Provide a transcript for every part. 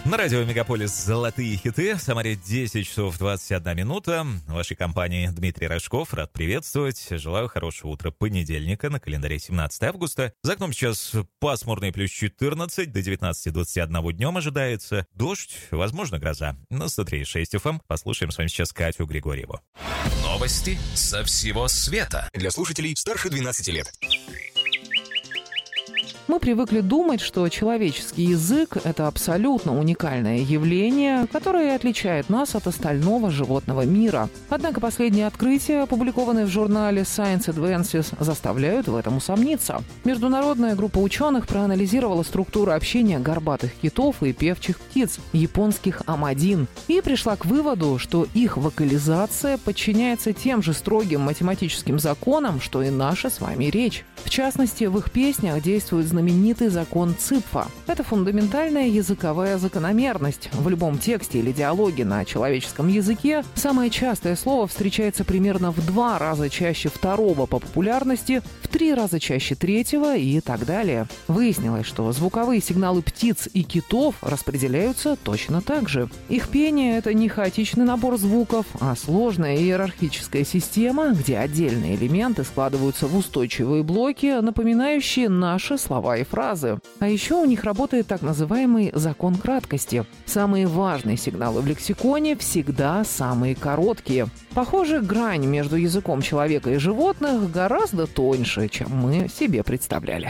На радио «Мегаполис» золотые хиты. В Самаре 10 часов 21 минута. В вашей компании Дмитрий Рожков. Рад приветствовать. Желаю хорошего утра понедельника. На календаре 17 августа. За окном сейчас пасмурный плюс 14. До 19-21 днем ожидается. Дождь, возможно, гроза. На 103.6 FM. Послушаем с вами сейчас Катю Григорьеву. Новости со всего света. Для слушателей старше 12 лет. Мы привыкли думать, что человеческий язык – это абсолютно уникальное явление, которое отличает нас от остального животного мира. Однако последние открытия, опубликованные в журнале Science Advances, заставляют в этом усомниться. Международная группа ученых проанализировала структуру общения горбатых китов и певчих птиц, японских амадин, и пришла к выводу, что их вокализация подчиняется тем же строгим математическим законам, что и наша с вами речь. В частности, в их песнях действует знаменитый закон Ципфа. Это фундаментальная языковая закономерность. В любом тексте или диалоге на человеческом языке самое частое слово встречается примерно в 2 раза чаще второго по популярности, в 3 раза чаще третьего и так далее. Выяснилось, что звуковые сигналы птиц и китов распределяются точно так же. Их пение – это не хаотичный набор звуков, а сложная иерархическая система, где отдельные элементы складываются в устойчивые блоки, напоминающие наши слова и фразы. А еще у них работает так называемый закон краткости. Самые важные сигналы в лексиконе всегда самые короткие. Похоже, грань между языком человека и животных гораздо тоньше, чем мы себе представляли.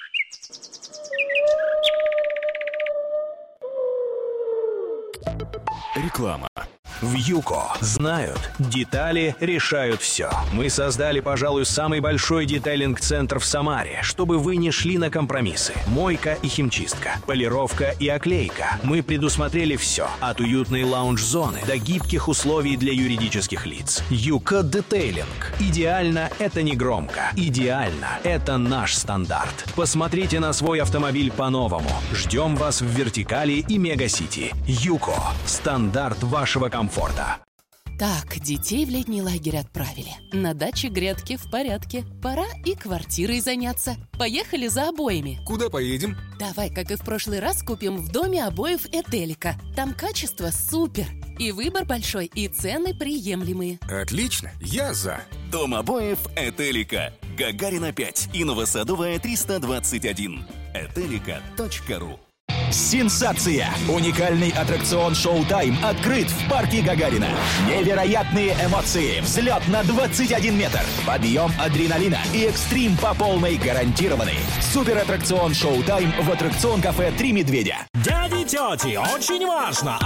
Реклама. В ЮКО знают, детали решают все. Мы создали, пожалуй, самый большой детейлинг-центр в Самаре, чтобы вы не шли на компромиссы. Мойка и химчистка, полировка и оклейка. Мы предусмотрели все, от уютной лаунж-зоны до гибких условий для юридических лиц. ЮКО Детейлинг. Идеально – это не громко. Идеально – это наш стандарт. Посмотрите на свой автомобиль по-новому. Ждем вас в Вертикали и Мегасити. ЮКО. Стандарт вашего комфорта. Так, детей в летний лагерь отправили. На даче грядки в порядке. Пора и квартирой заняться. Поехали за обоями. Куда поедем? Давай, как и в прошлый раз, купим в доме обоев Этелика. Там качество супер. И выбор большой, и цены приемлемые. Отлично, я за. Дом обоев Этелика. Гагарина 5 и Новосадовая 321. Этелика.ру. Сенсация! Уникальный аттракцион «Шоу-тайм» открыт в парке Гагарина. Невероятные эмоции, взлет на 21 метр, подъем адреналина и экстрим по полной гарантированы. Супер-аттракцион «Шоу-тайм» в аттракцион-кафе «Три медведя». Дяди и тети, очень важно!